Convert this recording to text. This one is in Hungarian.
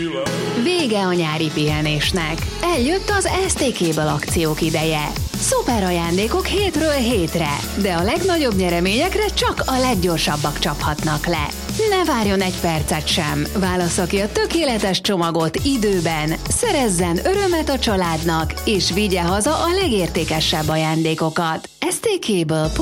Vége a nyári pihenésnek. Eljött az STK-ből akciók ideje. Szuper ajándékok hétről hétre, de a legnagyobb nyereményekre csak a leggyorsabbak csaphatnak le. Ne várjon egy percet sem, válassza ki a tökéletes csomagot időben, szerezzen örömet a családnak, és vigye haza a legértékesebb ajándékokat. STK-ből